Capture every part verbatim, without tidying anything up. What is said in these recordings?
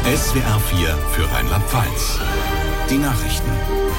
S W R vier für Rheinland-Pfalz. Die Nachrichten.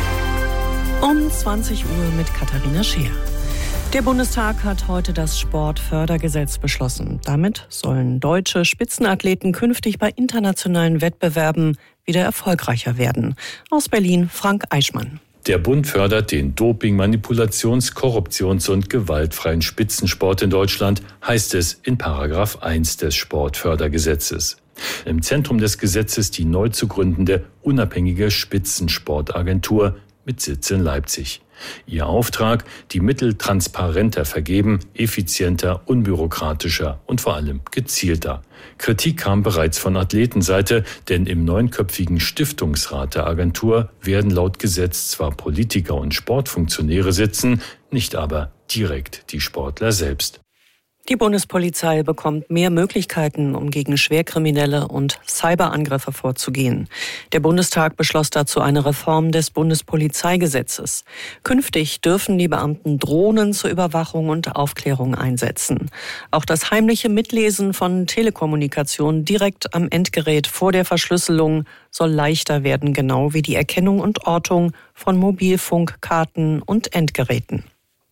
Um zwanzig Uhr mit Katharina Scheer. Der Bundestag hat heute das Sportfördergesetz beschlossen. Damit sollen deutsche Spitzenathleten künftig bei internationalen Wettbewerben wieder erfolgreicher werden. Aus Berlin Frank Eichmann. Der Bund fördert den Doping-, Manipulations-, Korruptions- und gewaltfreien Spitzensport in Deutschland, heißt es in Paragraph eins des Sportfördergesetzes. Im Zentrum des Gesetzes die neu zu gründende unabhängige Spitzensportagentur mit Sitz in Leipzig. Ihr Auftrag, die Mittel transparenter vergeben, effizienter, unbürokratischer und vor allem gezielter. Kritik kam bereits von Athletenseite, denn im neunköpfigen Stiftungsrat der Agentur werden laut Gesetz zwar Politiker und Sportfunktionäre sitzen, nicht aber direkt die Sportler selbst. Die Bundespolizei bekommt mehr Möglichkeiten, um gegen Schwerkriminelle und Cyberangriffe vorzugehen. Der Bundestag beschloss dazu eine Reform des Bundespolizeigesetzes. Künftig dürfen die Beamten Drohnen zur Überwachung und Aufklärung einsetzen. Auch das heimliche Mitlesen von Telekommunikation direkt am Endgerät vor der Verschlüsselung soll leichter werden, genau wie die Erkennung und Ortung von Mobilfunkkarten und Endgeräten.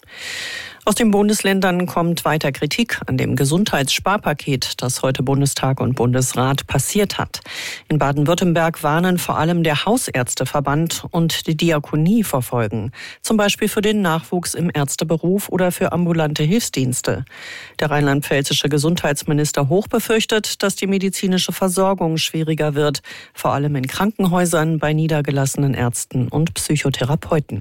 Aus den Bundesländern kommt weiter Kritik an dem Gesundheitssparpaket, das heute Bundestag und Bundesrat passiert hat. In Baden-Württemberg warnen vor allem der Hausärzteverband und die Diakonie vor Folgen, zum Beispiel für den Nachwuchs im Ärzteberuf oder für ambulante Hilfsdienste. Der rheinland-pfälzische Gesundheitsminister Hoch befürchtet, dass die medizinische Versorgung schwieriger wird, vor allem in Krankenhäusern, bei niedergelassenen Ärzten und Psychotherapeuten.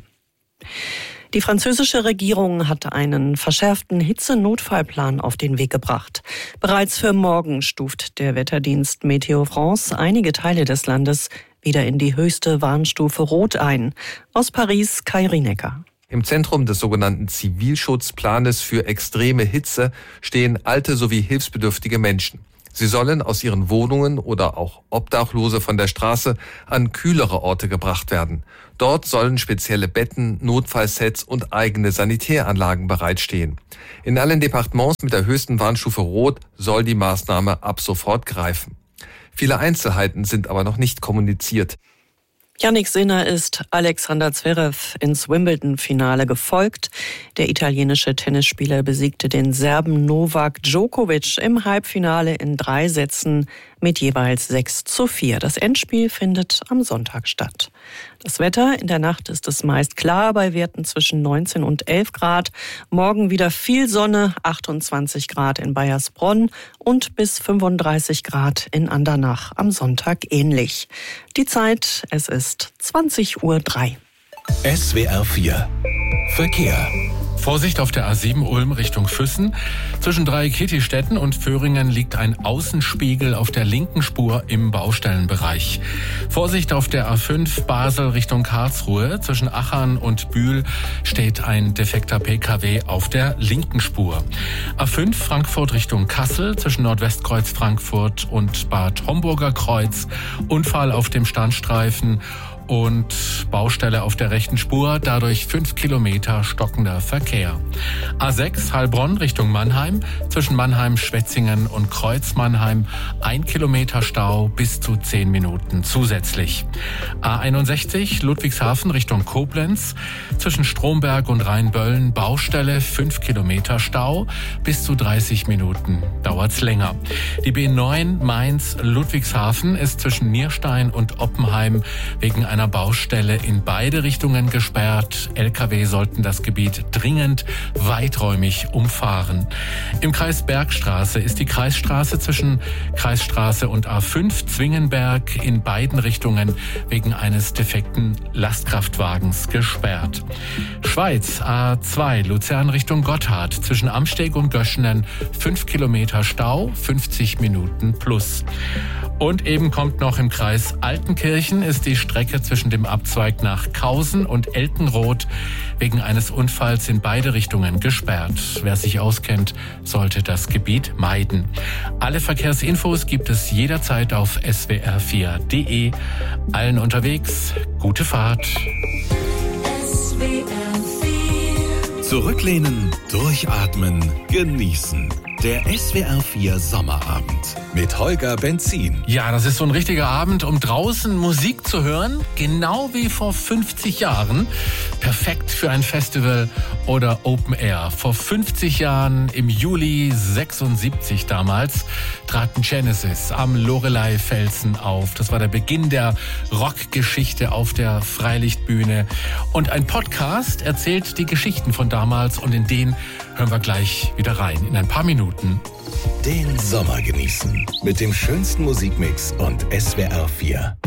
Die französische Regierung hat einen verschärften Hitzenotfallplan auf den Weg gebracht. Bereits für morgen stuft der Wetterdienst Météo France einige Teile des Landes wieder in die höchste Warnstufe Rot ein. Aus Paris, Kai Rienecker. Im Zentrum des sogenannten Zivilschutzplanes für extreme Hitze stehen alte sowie hilfsbedürftige Menschen. Sie sollen aus ihren Wohnungen oder auch Obdachlose von der Straße an kühlere Orte gebracht werden. Dort sollen spezielle Betten, Notfallsets und eigene Sanitäranlagen bereitstehen. In allen Departements mit der höchsten Warnstufe Rot soll die Maßnahme ab sofort greifen. Viele Einzelheiten sind aber noch nicht kommuniziert. Jannik Sinner ist Alexander Zverev ins Wimbledon-Finale gefolgt. Der italienische Tennisspieler besiegte den Serben Novak Djokovic im Halbfinale in drei Sätzen mit jeweils sechs zu vier. Das Endspiel findet am Sonntag statt. Das Wetter: in der Nacht ist es meist klar bei Werten zwischen neunzehn und elf Grad. Morgen wieder viel Sonne, achtundzwanzig Grad in Baiersbronn und bis fünfunddreißig Grad in Andernach. Am Sonntag ähnlich. Die Zeit: es ist zwanzig Uhr drei. S W R vier Verkehr. Vorsicht auf der A sieben Ulm Richtung Füssen. Zwischen Dreieckig-Städten und Föhringen liegt ein Außenspiegel auf der linken Spur im Baustellenbereich. Vorsicht auf der A fünf Basel Richtung Karlsruhe. Zwischen Achern und Bühl steht ein defekter P K W auf der linken Spur. A fünf Frankfurt Richtung Kassel. Zwischen Nordwestkreuz Frankfurt und Bad Homburger Kreuz. Unfall auf dem Standstreifen und Baustelle auf der rechten Spur, dadurch fünf Kilometer stockender Verkehr. A sechs Heilbronn Richtung Mannheim, zwischen Mannheim-Schwetzingen und Kreuz-Mannheim, ein Kilometer Stau bis zu zehn Minuten zusätzlich. A einundsechzig Ludwigshafen Richtung Koblenz, zwischen Stromberg und Rheinböllen, Baustelle, fünf Kilometer Stau, bis zu dreißig Minuten dauert's länger. Die B neun Mainz-Ludwigshafen ist zwischen Nierstein und Oppenheim wegen einer einer Baustelle in beide Richtungen gesperrt. L K W sollten das Gebiet dringend weiträumig umfahren. Im Kreis Bergstraße ist die Kreisstraße zwischen Kreisstraße und A fünf Zwingenberg in beiden Richtungen wegen eines defekten Lastkraftwagens gesperrt. Schweiz A zwei Luzern Richtung Gotthard zwischen Amsteg und Göschenen fünf Kilometer Stau, fünfzig Minuten plus. Und eben kommt noch im Kreis Altenkirchen ist die Strecke zwischen dem Abzweig nach Kausen und Elkenroth wegen eines Unfalls in beide Richtungen gesperrt. Wer sich auskennt, sollte das Gebiet meiden. Alle Verkehrsinfos gibt es jederzeit auf S W R vier punkt de. Allen unterwegs, gute Fahrt. S W R vier. Zurücklehnen, durchatmen, genießen. Der S W R vier Sommerabend mit Holger Benzin. Ja, das ist so ein richtiger Abend, um draußen Musik zu hören, genau wie vor fünfzig Jahren. Perfekt für ein Festival oder Open Air. Vor fünfzig Jahren, im Juli sechsundsiebzig damals, traten Genesis am Loreley-Felsen auf. Das war der Beginn der Rockgeschichte auf der Freilichtbühne. Und ein Podcast erzählt die Geschichten von damals und in den hören wir gleich wieder rein. In ein paar Minuten. Den Sommer genießen mit dem schönsten Musikmix und S W R vier.